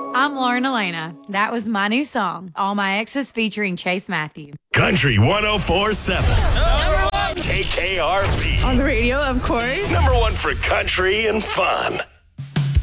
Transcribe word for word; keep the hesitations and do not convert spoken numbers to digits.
I'm Lauren Elena. That was my new song, All My Exes, featuring Chase Matthew. Country one oh four point seven. K K R V. On the radio, of course. Number one for country and fun.